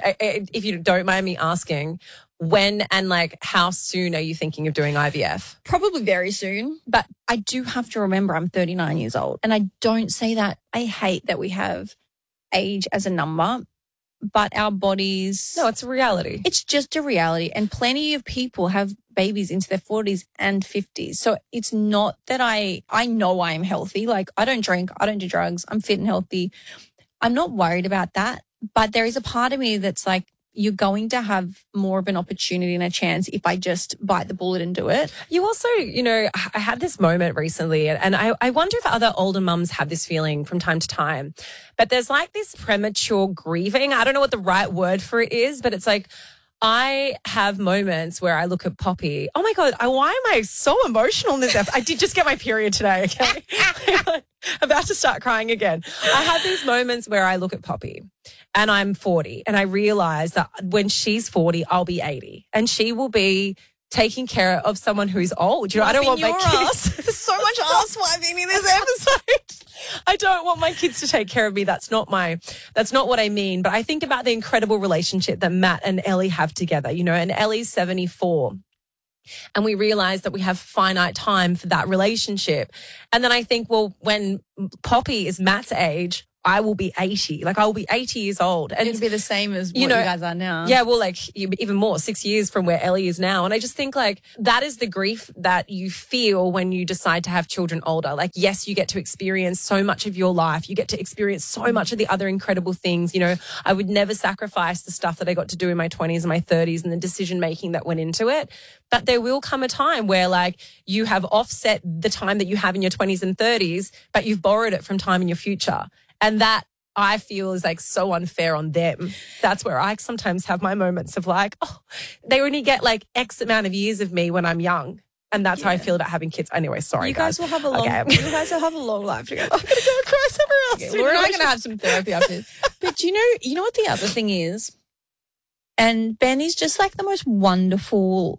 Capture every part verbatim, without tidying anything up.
if you don't mind me asking, when and like how soon are you thinking of doing I V F? Probably very soon, but I do have to remember I'm thirty-nine years old, and I don't say that. I hate that we have age as a number, but our bodies... No, it's a reality. It's just a reality, and plenty of people have babies into their forties and fifties. So it's not that I, I know I'm healthy. Like, I don't drink, I don't do drugs, I'm fit and healthy. I'm not worried about that, but there is a part of me that's like, you're going to have more of an opportunity and a chance if I just bite the bullet and do it. You also, you know, I had this moment recently, and I, I wonder if other older mums have this feeling from time to time, but there's like this premature grieving. I don't know what the right word for it is, but it's like, I have moments where I look at Poppy. Oh my God, I, why am I so emotional in this episode? I did just get my period today, okay? I'm about to start crying again. I have these moments where I look at Poppy and I'm forty and I realize that when she's forty, I'll be eighty and she will be taking care of someone who's old. You know, I don't want my kids. There's so much ass wiping in this episode. I don't want my kids to take care of me. That's not my, that's not what I mean. But I think about the incredible relationship that Matt and Ellie have together, you know, and Ellie's seventy-four. And we realize that we have finite time for that relationship. And then I think, well, when Poppy is Matt's age, I will be eighty. Like, I will be eighty years old. And it'll be the same as what you, know, you guys are now. Yeah, well, like, even more, six years from where Ellie is now. And I just think, like, that is the grief that you feel when you decide to have children older. Like, yes, you get to experience so much of your life. You get to experience so much of the other incredible things. You know, I would never sacrifice the stuff that I got to do in my twenties and my thirties and the decision-making that went into it. But there will come a time where, like, you have offset the time that you have in your twenties and thirties, but you've borrowed it from time in your future. And that I feel is like so unfair on them. That's where I sometimes have my moments of like, oh, they only get like X amount of years of me when I'm young. And that's yeah. how I feel about having kids. Anyway, sorry, you guys. guys. will have a long, okay. You guys will have a long life together. I'm going to go cry somewhere else. Okay, we're not going to have some therapy after this. But you know, you know what the other thing is? And Ben is just like the most wonderful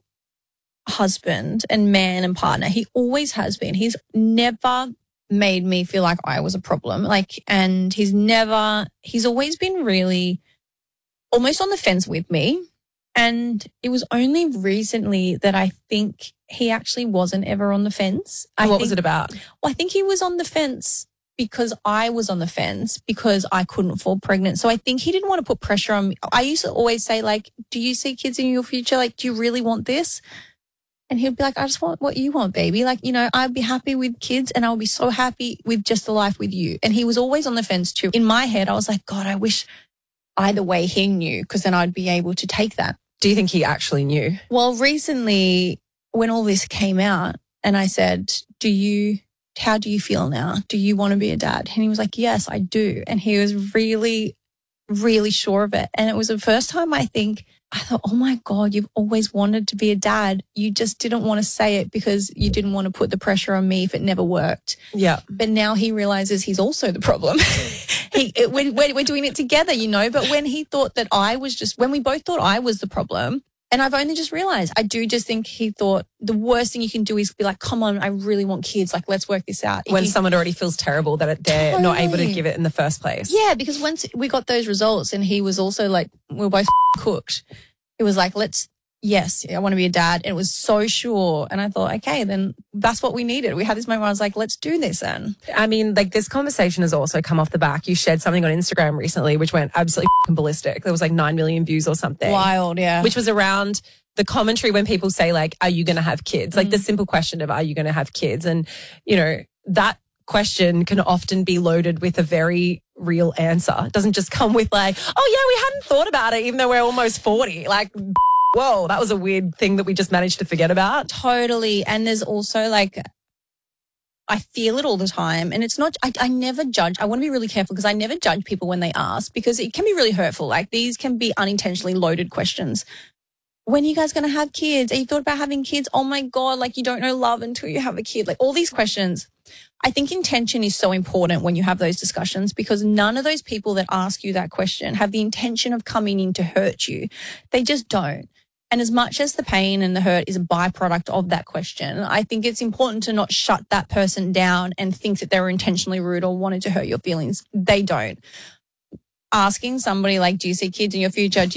husband and man and partner. He always has been. He's never made me feel like I was a problem. Like, and he's never, he's always been really almost on the fence with me. And it was only recently that I think he actually wasn't ever on the fence. I what think, was it about? Well, I think he was on the fence because I was on the fence because I couldn't fall pregnant. So I think he didn't want to put pressure on me. I used to always say, like, do you see kids in your future? Like, do you really want this? And he'd be like, I just want what you want, baby. Like, you know, I'd be happy with kids and I'll be so happy with just the life with you. And he was always on the fence too. In my head, I was like, God, I wish either way he knew because then I'd be able to take that. Do you think he actually knew? Well, recently when all this came out and I said, do you, how do you feel now? Do you want to be a dad? And he was like, yes, I do. And he was really, really sure of it. And it was the first time I think, I thought, oh my God, you've always wanted to be a dad. You just didn't want to say it because you didn't want to put the pressure on me if it never worked. Yeah. But now he realizes he's also the problem. he, it, we're, we're doing it together, you know, but when he thought that I was just, when we both thought I was the problem, and I've only just realized, I do just think he thought the worst thing you can do is be like, come on, I really want kids. Like, let's work this out. When he, someone already feels terrible that they're totally not able to give it in the first place. Yeah, because once we got those results and he was also like, we were both cooked. It was like, let's, yes, I want to be a dad. And it was so sure. And I thought, okay, then that's what we needed. We had this moment where I was like, let's do this then. I mean, like, this conversation has also come off the back. You shared something on Instagram recently, which went absolutely ballistic. There was like nine million views or something. Wild, yeah. Which was around the commentary when people say, like, are you going to have kids? Like, mm. the simple question of, are you going to have kids? And, you know, that question can often be loaded with a very real answer. It doesn't just come with like, oh yeah, we hadn't thought about it even though we're almost forty. Like, whoa, that was a weird thing that we just managed to forget about. Totally. And there's also like, I feel it all the time. And it's not, I, I never judge. I want to be really careful because I never judge people when they ask because it can be really hurtful. Like, these can be unintentionally loaded questions. When are you guys going to have kids? Are you thought about having kids? Oh my God, like, you don't know love until you have a kid. Like, all these questions. I think intention is so important when you have those discussions because none of those people that ask you that question have the intention of coming in to hurt you. They just don't. And as much as the pain and the hurt is a byproduct of that question, I think it's important to not shut that person down and think that they were intentionally rude or wanted to hurt your feelings. They don't. Asking somebody like, do you see kids in your future?